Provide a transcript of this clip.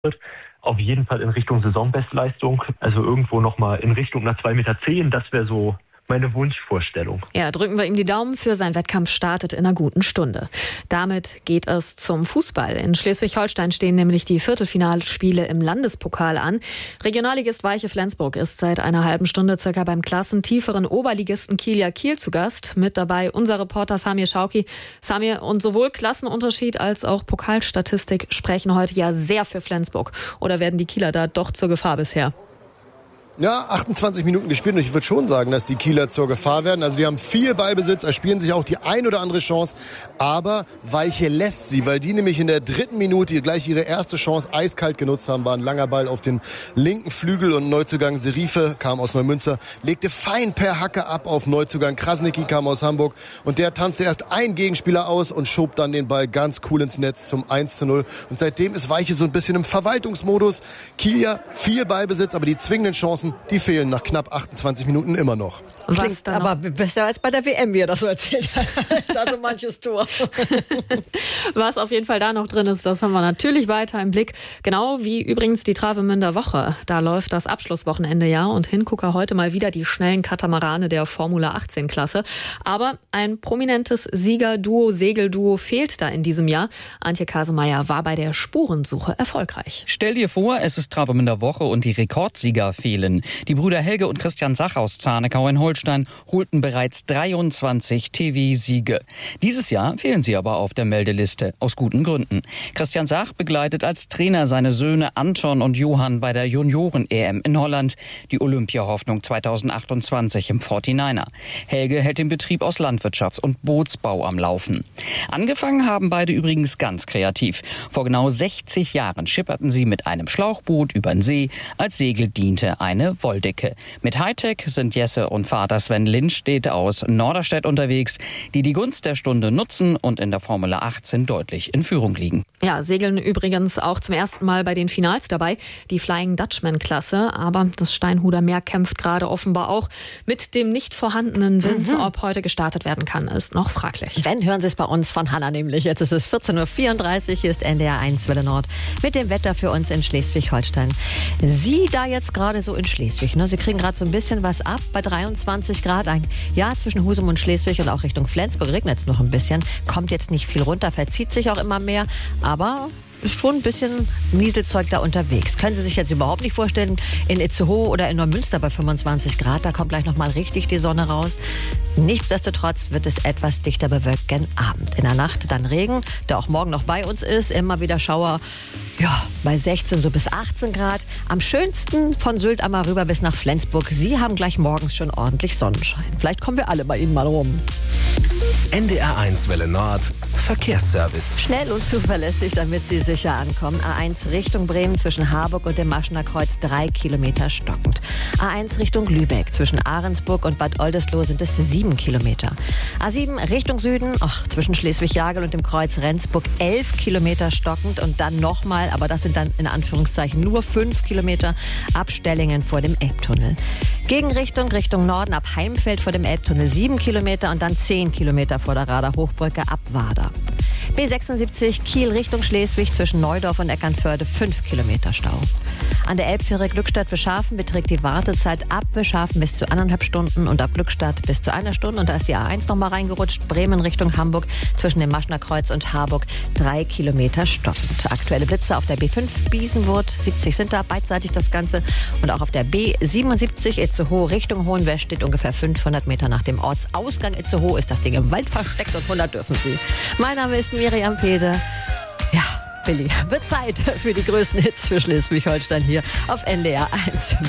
wird. Auf jeden Fall in Richtung Saisonbestleistung, also irgendwo nochmal in Richtung einer 2,10 Meter. Das wäre so meine Wunschvorstellung. Ja, drücken wir ihm die Daumen für sein Wettkampf startet in einer guten Stunde. Damit geht es zum Fußball. In Schleswig-Holstein stehen nämlich die Viertelfinalspiele im Landespokal an. Regionalligist Weiche Flensburg ist seit einer halben Stunde circa beim klassentieferen Oberligisten Kielia Kiel zu Gast. Mit dabei unser Reporter Samir Schauki. Samir, und sowohl Klassenunterschied als auch Pokalstatistik sprechen heute ja sehr für Flensburg. Oder werden die Kieler da doch zur Gefahr bisher? Ja, 28 Minuten gespielt und ich würde schon sagen, dass die Kieler zur Gefahr werden. Also die haben viel Ballbesitz, erspielen sich auch die ein oder andere Chance, aber Weiche lässt sie, weil die nämlich in der 3. Minute gleich ihre erste Chance eiskalt genutzt haben. War ein langer Ball auf den linken Flügel und Neuzugang Serife kam aus Neumünster, legte fein per Hacke ab auf Neuzugang Krasnicki, kam aus Hamburg und der tanzte erst einen Gegenspieler aus und schob dann den Ball ganz cool ins Netz zum 1:0. Und seitdem ist Weiche so ein bisschen im Verwaltungsmodus. Kieler viel Ballbesitz, aber die zwingenden Chancen, die fehlen nach knapp 28 Minuten immer noch. Klingt aber besser als bei der WM, wie er das so erzählt hat. Da so manches Tor. Was auf jeden Fall da noch drin ist, das haben wir natürlich weiter im Blick. Genau wie übrigens die Travemünder Woche. Da läuft das Abschlusswochenende ja und Hingucker heute mal wieder die schnellen Katamarane der Formula 18 Klasse. Aber ein prominentes Siegerduo, Segelduo fehlt da in diesem Jahr. Antje Kasemeyer war bei der Spurensuche erfolgreich. Stell dir vor, es ist Travemünder Woche und die Rekordsieger fehlen. Die Brüder Helge und Christian Sach aus Zarnekau in Holstein holten bereits 23 TV-Siege. Dieses Jahr fehlen sie aber auf der Meldeliste, aus guten Gründen. Christian Sach begleitet als Trainer seine Söhne Anton und Johann bei der Junioren-EM in Holland, die Olympia-Hoffnung 2028 im 49er. Helge hält den Betrieb aus Landwirtschafts- und Bootsbau am Laufen. Angefangen haben beide übrigens ganz kreativ. Vor genau 60 Jahren schipperten sie mit einem Schlauchboot über den See, als Segel diente eine Wolldecke. Mit Hightech sind Jesse und Vater Sven Lindstedt aus Norderstedt unterwegs, die die Gunst der Stunde nutzen und in der Formel 18 deutlich in Führung liegen. Ja, segeln übrigens auch zum ersten Mal bei den Finals dabei, die Flying Dutchman-Klasse. Aber das Steinhuder Meer kämpft gerade offenbar auch mit dem nicht vorhandenen Wind. Ob heute gestartet werden kann, ist noch fraglich. Wenn, hören Sie es bei uns von Hanna nämlich. Jetzt ist es 14:34 Uhr, hier ist NDR 1 Welle Nord mit dem Wetter für uns in Schleswig-Holstein. Sie da jetzt gerade so in Schleswig, ne? Sie kriegen gerade so ein bisschen was ab bei 23 Grad. Ja, zwischen Husum und Schleswig und auch Richtung Flensburg regnet es noch ein bisschen. Kommt jetzt nicht viel runter, verzieht sich auch immer mehr, aber ist schon ein bisschen Nieselzeug da unterwegs. Können Sie sich jetzt überhaupt nicht vorstellen, in Itzehoe oder in Neumünster bei 25 Grad, da kommt gleich noch mal richtig die Sonne raus. Nichtsdestotrotz wird es etwas dichter bewölkt gen Abend. In der Nacht dann Regen, der auch morgen noch bei uns ist, immer wieder Schauer. Ja, bei 16 so bis 18 Grad. Am schönsten von Sylt einmal rüber bis nach Flensburg. Sie haben gleich morgens schon ordentlich Sonnenschein. Vielleicht kommen wir alle bei Ihnen mal rum. NDR 1 Welle Nord Verkehrsservice. Schnell und zuverlässig, damit Sie sicher ankommen. A1 Richtung Bremen zwischen Harburg und dem Maschener Kreuz 3 Kilometer stockend. A1 Richtung Lübeck zwischen Ahrensburg und Bad Oldesloe sind es 7 Kilometer. A7 Richtung Süden, zwischen Schleswig-Jagel und dem Kreuz Rendsburg 11 Kilometer stockend und dann nochmal, aber das sind dann in Anführungszeichen nur 5 Kilometer Abstellingen vor dem Elbtunnel. Gegenrichtung Richtung Norden ab Heimfeld vor dem Elbtunnel 7 Kilometer und dann 10 Kilometer vor der Rader Hochbrücke ab Wader. B76 Kiel Richtung Schleswig zwischen Neudorf und Eckernförde 5 Kilometer Stau. An der Elbfähre Glückstadt-Wischhafen beträgt die Wartezeit ab Wischhafen bis zu 1,5 Stunden und ab Glückstadt bis zu 1 Stunde. Und da ist die A1 nochmal reingerutscht. Bremen Richtung Hamburg zwischen dem Maschener Kreuz und Harburg 3 Kilometer stockend. Aktuelle Blitze auf der B5 Biesenwurth, 70 sind da, beidseitig das Ganze. Und auch auf der B77 Itzehoe Richtung Hohenwest steht ungefähr 500 Meter nach dem Ortsausgang Itzehoe ist das Ding im Wald versteckt und 100 dürfen Sie. Mein Name ist Miriam Pede. Ja, Willi, wird Zeit für die größten Hits für Schleswig-Holstein hier auf NDR 1.